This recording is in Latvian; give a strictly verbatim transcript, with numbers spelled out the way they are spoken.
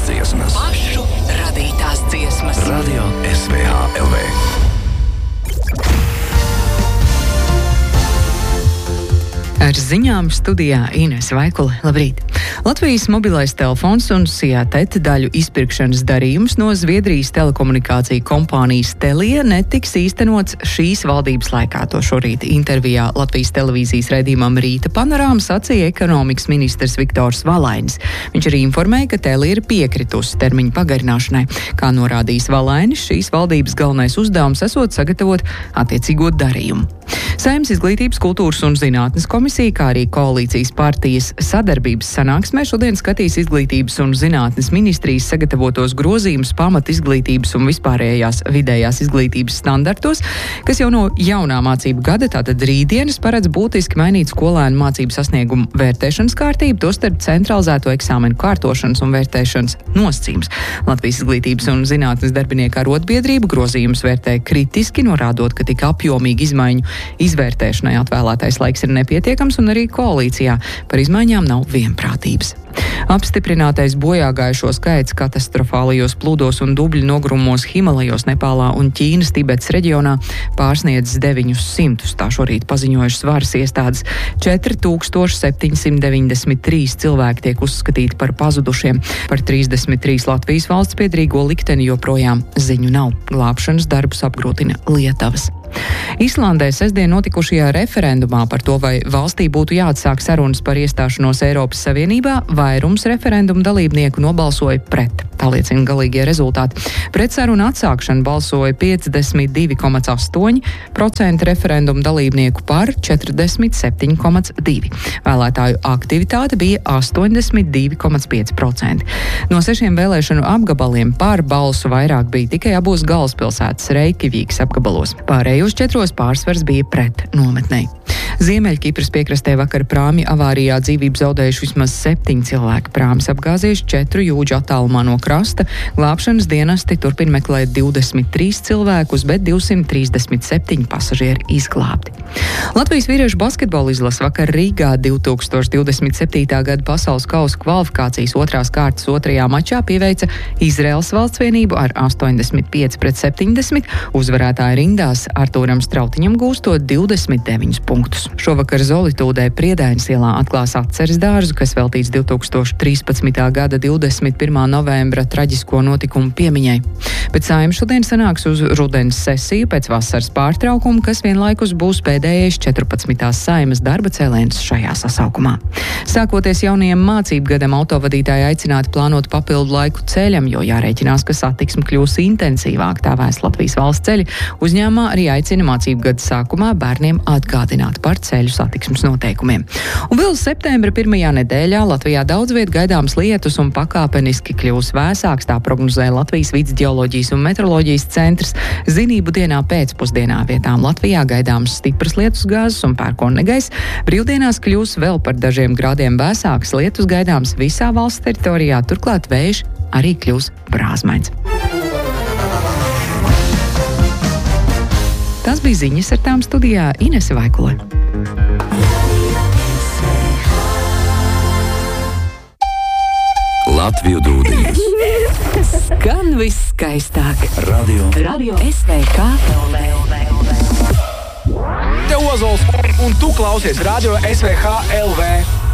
dziesmas. Pašu radītās dziesmas. Radio S V H L V. Ar ziņām studijā Ines Vaikule. Labrīt! Latvijas mobilais telefons un Sietet daļu izpirkšanas darījums no Zviedrijas telekomunikāciju kompānijas Telia netiks īstenots šīs valdības laikā. To šorīt intervijā Latvijas televīzijas raidījumam Rīta panorāma sacīja ekonomikas ministrs Viktors Valainis. Viņš arī informēja, ka Telia ir piekritusi termiņu pagarināšanai. Kā norādījis Valainis, šīs valdības galvenais uzdevums esot sagatavot attiecīgo darījumu. Saeimas izglītības, kultūras un zinātnes komisija, kā arī koalīcijas partijas sadarbības sanāksmē šodien skatīs izglītības un zinātnes ministrijas sagatavotos grozījumus pamat izglītības un vispārējās vidējās izglītības standartos, kas jau no jaunā mācību gada, tātad rītdienas, paredz būtiski mainīt skolēnu mācību sasniegumu vērtēšanas kārtību, tostarp centralizēto eksāmenu kārtošanas un vērtēšanas nosacījums. Latvijas izglītības un zinātnes darbinieku arotbiedrība grozījumus vērtē kritiski, norādot, ka tik apjomīgi izmaiņu izvērtēšanai atvēlētais laiks ir nepietiekams un arī koalīcijā par izmaiņām nav vienprātības. Apstiprinātais bojāgājušo skaits katastrofālajos plūdos un dubļu nogrumos Himalajos, Nepālā un Ķīnas Tibets reģionā pārsniedz deviņus simtus. Tā šorīt paziņojušas varas iestādes. četri tūkstoši septiņi simti deviņdesmit trīs cilvēki tiek uzskatīti par pazudušiem. Par trīsdesmit trīs Latvijas valsts piedrīgo likteni joprojām ziņu nav. Glābšanas darbus apgrūtina lietavas. Islandē sestdien notikušajā referendumā par to, vai valstī būtu jāatsāk sarunas par iestāšanos Eiropas Savienībā, vairums referendumu dalībnieku nobalsoja pret. Tā liecina galīgie rezultāti. Pret sarunu atsākšanu balsoja piecdesmit divi komats astoņi procenti referendumu dalībnieku, par četrdesmit septiņi komats divi procenti. Vēlētāju aktivitāte bija astoņdesmit divi komats pieci procenti. No sešiem vēlēšanu apgabaliem par balsu vairāk bija tikai abos galvaspilsētas Reikjavīkas apgabalos. Pārējos četros pārsvars bija pret nometnei. Ziemeļkipras piekrastē vakar prāmju avārijā dzīvību zaudējuši vismaz septiņi cilvēki. Prāmis apgāzies četru jūdžu attālumā no krasta. Glābšanas dienesti turpina meklēt divdesmit trīs cilvēkus, bet divsimt trīsdesmit septiņi pasažieri izglābti. Latvijas vīriešu basketbola izlase vakar Rīgā divi tūkstoši divdesmit septītā gada pasaules kausa kvalifikācijas otrās kārtas otrajā mačā pieveica Izraēlas valsts vienību ar astoņdesmit pieci pret septiņdesmit. Uzvarētāja rindās Artūram Strautiņam gūstot divdesmit deviņus punktus. Šovakar Zolitūdē Priedainas ielā atklās atceres dārzu, kas veltīts divi tūkstoši trīspadsmitā gada divdesmit pirmā novembra traģisko notikumu piemiņai. Bet Saeima šodien sanāks uz rudens sesiju pēc vasaras pārtraukuma, kas vienlaikus būs pēdējais četrpadsmitās Saeimas darba cēliens šajā sasaukumā. Sākoties jaunajam mācību gadam, autovadītāji aicināti plānot papildu laiku ceļam, jo jārēķinās, ka satiksme kļūs intensīvāk, tā vēsta Latvijas valsts ceļi. Uzņēmumā arī aicina mācību gada sākumā bērniem atgādināt par ceļu satiksmes noteikumiem. Un vēl septembra pirmajā nedēļā Latvijā daudz viet gaidāms lietus un pakāpeniski kļūs vēsāks, tā prognozē Latvijas vides geoloģijas un meteoroloģijas centrs. Zinību dienā pēcpusdienā vietām Latvijā gaidāms stipras lietus gāzes un pērkona negaiss. Brīvdienās kļūs vēl par dažiem grādiem vēsāks, lietus gaidāms visā valsts teritorijā, turklāt vējš arī kļūs brāzmains. Tas bija ziņas, ar tām studijā Inese Vaikule. Latviju dūdiņas. Skan viss skaistāk. Radio. Radio S V H L V. Te Ozols, un tu klausies Radio S V H L V.